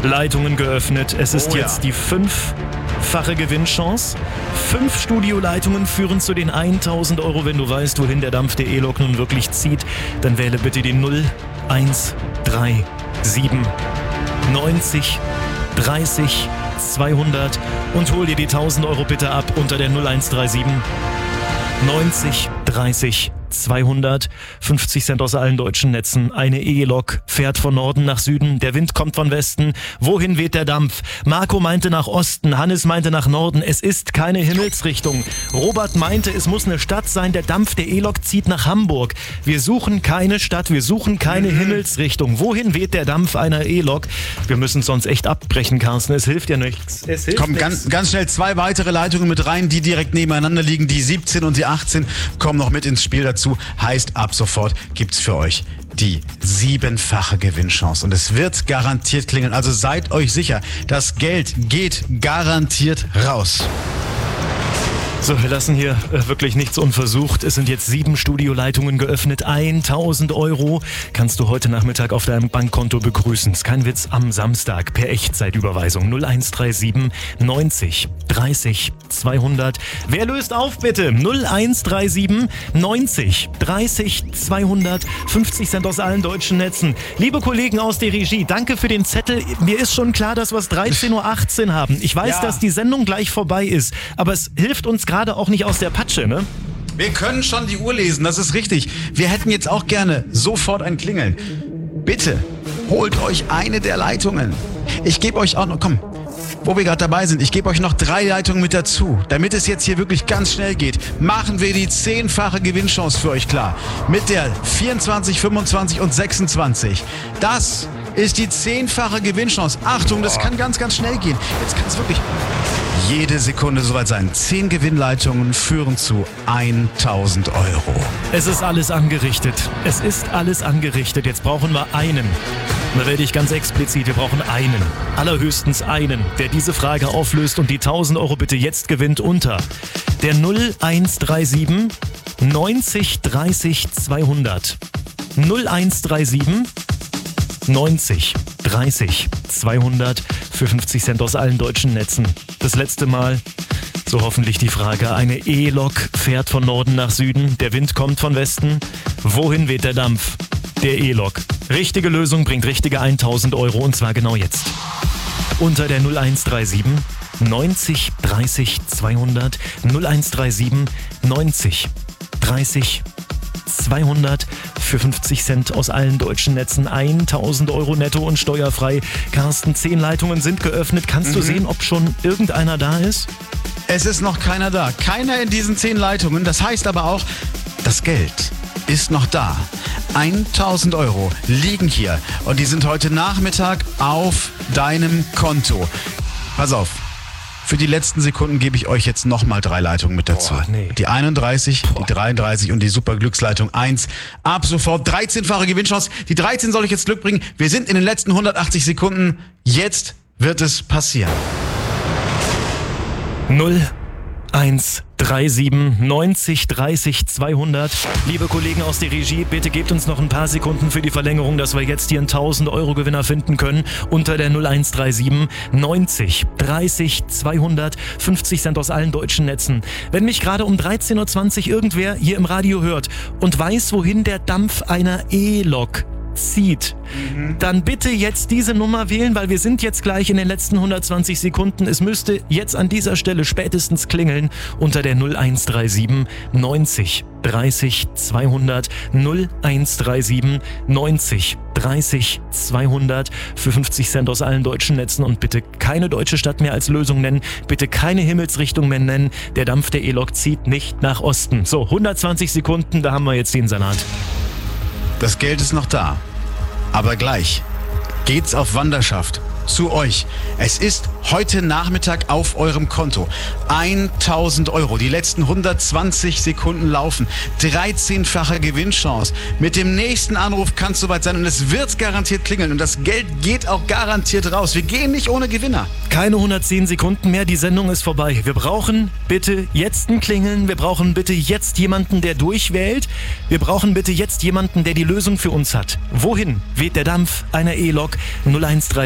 Leitungen geöffnet. Es ist jetzt die 5-fache Gewinnchance. 5 Studioleitungen führen zu den 1.000 Euro. Wenn du weißt, wohin der Dampf der E-Lok nun wirklich zieht, dann wähle bitte die 0137 90 30 200 und hol dir die 1.000 Euro bitte ab unter der 0137 90 30 200, 50 Cent aus allen deutschen Netzen. Eine E-Lok fährt von Norden nach Süden. Der Wind kommt von Westen. Wohin weht der Dampf? Marco meinte nach Osten. Hannes meinte nach Norden. Es ist keine Himmelsrichtung. Robert meinte, es muss eine Stadt sein. Der Dampf der E-Lok zieht nach Hamburg. Wir suchen keine Stadt. Wir suchen keine Himmelsrichtung. Wohin weht der Dampf einer E-Lok? Wir müssen sonst echt abbrechen, Carsten. Es hilft ja nichts. Komm, ganz schnell 2 weitere Leitungen mit rein, die direkt nebeneinander liegen. Die 17 und die 18 kommen noch mit ins Spiel dazu. Heißt, ab sofort gibt's für euch die 7-fache Gewinnchance. Und es wird garantiert klingeln. Also seid euch sicher, das Geld geht garantiert raus. So, wir lassen hier wirklich nichts unversucht. Es sind jetzt 7 Studioleitungen geöffnet. 1.000 Euro kannst du heute Nachmittag auf deinem Bankkonto begrüßen. Ist kein Witz, am Samstag per Echtzeitüberweisung 0137 90 30 200. Wer löst auf, bitte? 0137 90 30 200. 50 Cent aus allen deutschen Netzen. Liebe Kollegen aus der Regie, danke für den Zettel. Mir ist schon klar, dass wir es 13.18 Uhr haben. Ich weiß, dass die Sendung gleich vorbei ist, aber es hilft uns gerade auch nicht aus der Patsche, ne? Wir können schon die Uhr lesen, das ist richtig. Wir hätten jetzt auch gerne sofort ein Klingeln. Bitte, holt euch eine der Leitungen. Ich gebe euch auch noch, komm, wo wir gerade dabei sind, ich gebe euch noch 3 Leitungen mit dazu. Damit es jetzt hier wirklich ganz schnell geht, machen wir die 10-fache Gewinnchance für euch klar. Mit der 24, 25 und 26. Das ist die 10-fache Gewinnchance. Achtung, das kann ganz, ganz schnell gehen. Jetzt kann es wirklich jede Sekunde soweit sein. 10 Gewinnleitungen führen zu 1.000 Euro. Es ist alles angerichtet. Es ist alles angerichtet. Jetzt brauchen wir einen. Da werde ich ganz explizit, wir brauchen einen. Allerhöchstens einen, der diese Frage auflöst und die 1.000 Euro bitte jetzt gewinnt unter der 0137 90 30 200. 0137 90 30 200 für 50 Cent aus allen deutschen Netzen. Das letzte Mal, so hoffentlich die Frage, eine E-Lok fährt von Norden nach Süden, der Wind kommt von Westen. Wohin weht der Dampf? Der E-Lok. Richtige Lösung bringt richtige 1.000 Euro und zwar genau jetzt. Unter der 0137 90 30 200 0137 90 30 200 für 50 Cent aus allen deutschen Netzen. 1.000 Euro netto und steuerfrei. Carsten, 10 Leitungen sind geöffnet. Kannst du sehen, ob schon irgendeiner da ist? Es ist noch keiner da. Keiner in diesen 10 Leitungen. Das heißt aber auch, das Geld ist noch da. 1.000 Euro liegen hier und die sind heute Nachmittag auf deinem Konto. Pass auf. Für die letzten Sekunden gebe ich euch jetzt nochmal 3 Leitungen mit dazu. Die 31, die 33 und die Super Glücksleitung 1. Ab sofort 13-fache Gewinnchance. Die 13 soll euch jetzt Glück bringen. Wir sind in den letzten 180 Sekunden. Jetzt wird es passieren. 0137 90 30 200. Liebe Kollegen aus der Regie, bitte gebt uns noch ein paar Sekunden für die Verlängerung, dass wir jetzt hier einen 1.000 Euro Gewinner finden können. Unter der 0137 90 30 200. 50 Cent aus allen deutschen Netzen. Wenn mich gerade um 13.20 Uhr irgendwer hier im Radio hört und weiß, wohin der Dampf einer E-Lok zieht, dann bitte jetzt diese Nummer wählen, weil wir sind jetzt gleich in den letzten 120 Sekunden. Es müsste jetzt an dieser Stelle spätestens klingeln unter der 0137 90 30 200 0137 90 30 200 für 50 Cent aus allen deutschen Netzen und bitte keine deutsche Stadt mehr als Lösung nennen, bitte keine Himmelsrichtung mehr nennen. Der Dampf der E-Lok zieht nicht nach Osten. So, 120 Sekunden, da haben wir jetzt den Salat. Das Geld ist noch da. Aber gleich geht's auf Wanderschaft zu euch. Es ist heute Nachmittag auf eurem Konto. 1.000 Euro. Die letzten 120 Sekunden laufen. 13-fache Gewinnchance. Mit dem nächsten Anruf kann es soweit sein und es wird garantiert klingeln. Und das Geld geht auch garantiert raus. Wir gehen nicht ohne Gewinner. Keine 110 Sekunden mehr, die Sendung ist vorbei. Wir brauchen bitte jetzt ein Klingeln. Wir brauchen bitte jetzt jemanden, der durchwählt. Wir brauchen bitte jetzt jemanden, der die Lösung für uns hat. Wohin weht der Dampf einer E-Lok? 0137